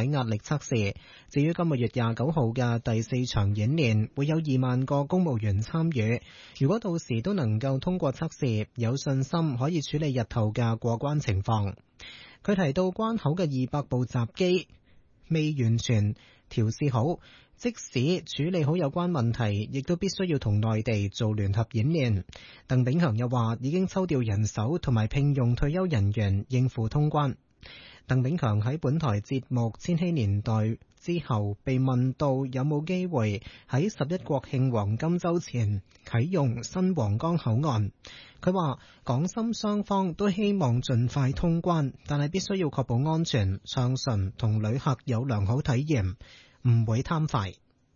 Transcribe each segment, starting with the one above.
體壓力測試。至於今個月29號嘅第4場演練，會有2萬個公務員參與。如果到時都能夠通過測試，有信心可以處理日後嘅過關情況。佢提到關口嘅200部閘機未完全調試好，即使處理好有關問題，亦都必須要同內地做聯合演練。鄧炳強又話已經抽調人手同埋聘用退休人員應付通關。鄧炳強喺本台節目《千禧年代》之後被問到有冇機會喺11國慶黃金週前啟用新皇崗口岸，佢話港深雙方都希望盡快通關，但係必須要確保安全暢順同旅客有良好體驗，唔會貪快。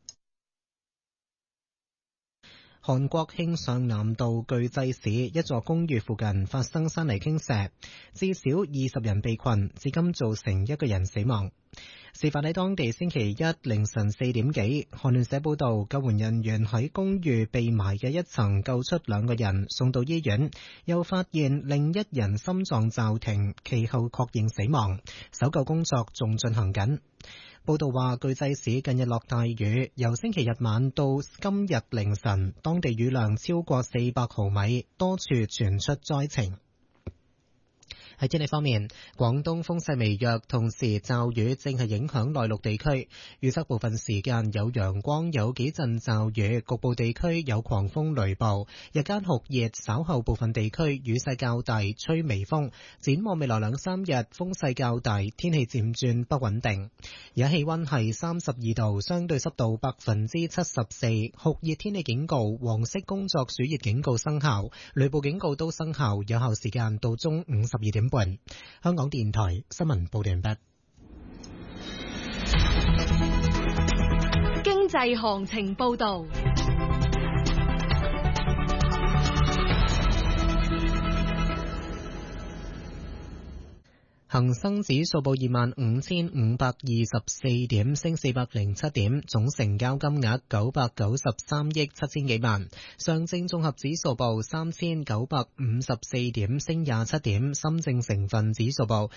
韓國慶尚南道巨濟市一座公寓附近發生山泥傾瀉，至少20人被困，至今造成1個人死亡。事發喺當地星期一凌晨4點幾，韓聯社報道，救援人員喺公寓被埋嘅一層救出2個人，送到醫院，又發現另一人心臟驟停，其後確認死亡。搜救工作仲進行緊。報道話，巨濟市近日落大雨，由星期日晚到今日凌晨，當地雨量超過400毫米，多處傳出災情。喺天氣方面，廣東風勢微弱，同時驟雨正係影響內陸地區。預測部分時間有陽光，有幾陣驟雨，局部地區有狂風雷暴。日間酷熱，稍後部分地區雨勢較大，吹微風。展望未來2-3日，風勢較大，天氣漸轉不穩定。而家氣溫係32度，相對濕度74%，酷熱天氣警告、黃色工作暑熱警告生效，雷暴警告都生效，有效時間到中午12點半。香港電台新聞報道完畢。 經濟行情報道。 恒生指數報25,524點，升407點，總成交金額993億7000幾萬。上證綜合指數報3954點，升27點。深證成分指數報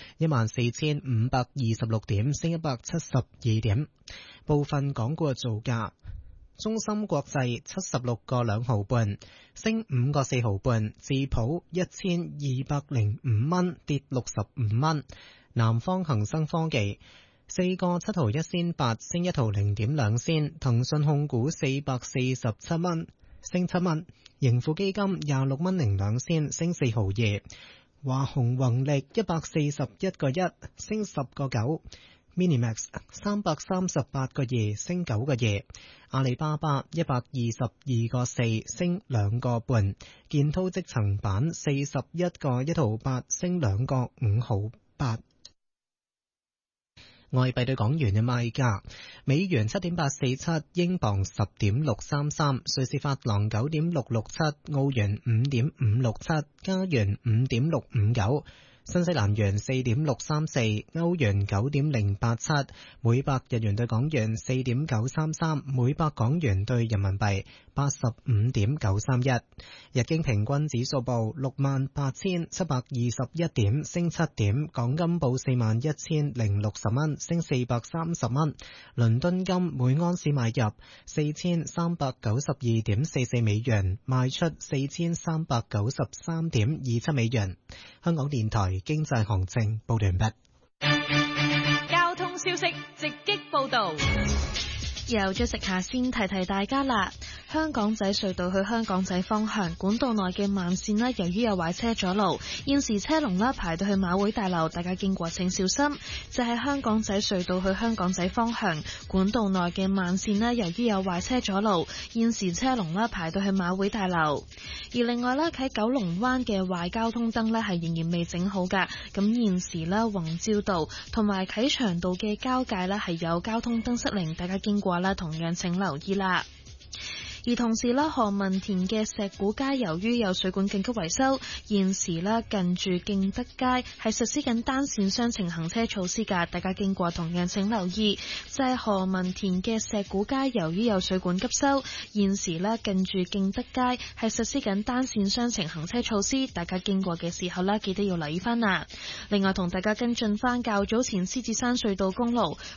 14526點，升172點。部分港股嘅造價。中芯國際76個2毫半，升5個4毫半；智普1205蚊，跌65蚊；南方恒生科技4個7毫1仙8，升1毫0.2仙；騰訊控股447蚊，升7蚊；盈富基金26蚊02仙，升4毫2；華虹宏力141個1，升10個9。Minimax 338個2，升9個2；阿里巴巴122個4，升2個半；建滔積層板41個1毫8，升2個5毫8。外幣對港元嘅賣價：美元7.847，英鎊10.633，瑞士法郎9.667，澳元5.567，加元5.659。新西蘭元4.634，歐元9.087，每百日元對港元4.933，每百港元對人民幣85.931。日經平均指數報68,721點，升7點。港金報41,060蚊，升430蚊。倫敦金每盎司買入4392.44美元，賣出4393.27美元。香港電台經濟行情報道完畢。 交通消息直擊報道。 由咗食下先提提大家啦。香港仔隧道去香港仔方向管道內嘅慢線由於有壞車阻路，現時車龍排到去馬會大樓，大家經過請小心。就係香港仔隧道去香港仔方向管道內嘅慢線由於有壞車阻路，現時車龍排到去馬會大樓。而另外喺九龍灣嘅壞交通燈係仍然未整好噶，咁現時宏照道同埋啟祥道嘅交界係有交通燈失靈，大家經過同樣請留意啦。而同時何文田嘅石鼓街由於有水管緊急維修，現時近住敬德街係實施緊單線雙程行車措施㗎，大家經過同樣請留意。就係何文田嘅石鼓街由於有水管急修，現時近住敬德街係實施緊單線雙程行車措施，大家經過嘅時候記得要留意翻啦。另外同大家跟進翻較早前獅子山隧道公路